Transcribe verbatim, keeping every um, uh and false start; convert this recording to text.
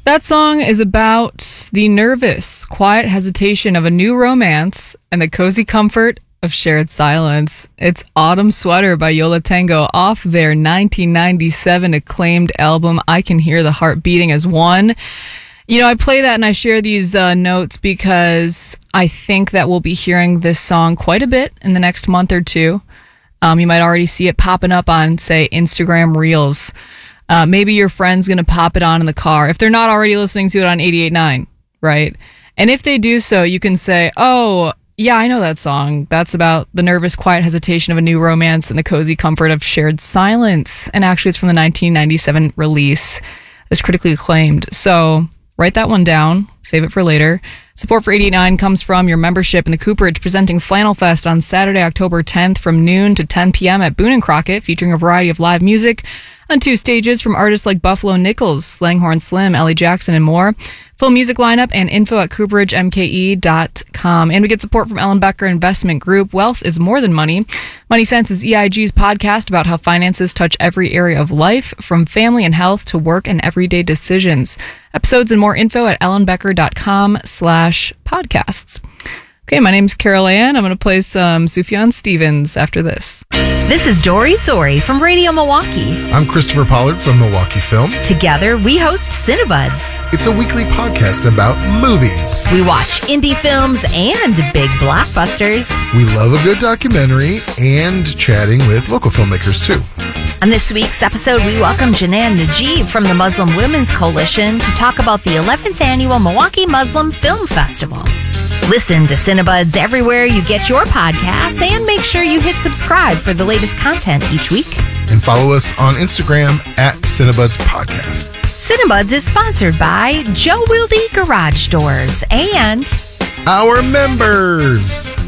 That song is about the nervous, quiet hesitation of a new romance and the cozy comfort of shared silence. It's Autumn Sweater by Yo La Tengo off their nineteen ninety-seven acclaimed album, I Can Hear the Heart Beating as One. You know, I play that and I share these uh, notes because I think that we'll be hearing this song quite a bit in the next month or two. Um, you might already see it popping up on, say, Instagram Reels. Uh, maybe your friend's going to pop it on in the car if they're not already listening to it on eighty-eight point nine, right? And if they do so, you can say, oh, yeah, I know that song. That's about the nervous, quiet hesitation of a new romance and the cozy comfort of shared silence. And actually, it's from the nineteen ninety-seven release. It's critically acclaimed. So write that one down. Save it for later. Support for eighty-eight point nine comes from your membership in the Cooperage, presenting Flannel Fest on Saturday, October tenth from noon to ten p.m. at Boone and Crockett, featuring a variety of live music on two stages from artists like Buffalo Nichols, Slanghorn Slim, Ellie Jackson, and more. Full music lineup and info at cooperage m k e dot com. And we get support from Ellen Becker Investment Group. Wealth is more than money. Money Sense is E I G's podcast about how finances touch every area of life, from family and health to work and everyday decisions. Episodes and more info at ellenbecker.com slash podcasts. Okay, my name's Carol Ann. I'm going to play some Sufjan Stevens after this. This is Dory Sori from Radio Milwaukee. I'm Christopher Pollard from Milwaukee Film. Together, we host Cinebuds. It's a weekly podcast about movies. We watch indie films and big blockbusters. We love a good documentary and chatting with local filmmakers, too. On this week's episode, we welcome Janan Najib from the Muslim Women's Coalition to talk about the eleventh Annual Milwaukee Muslim Film Festival. Listen to Cinebuds everywhere you get your podcasts, and make sure you hit subscribe for the latest content each week. And follow us on Instagram at Cinebuds Podcast. Cinebuds is sponsored by Joe Wilde Garage Doors and our members.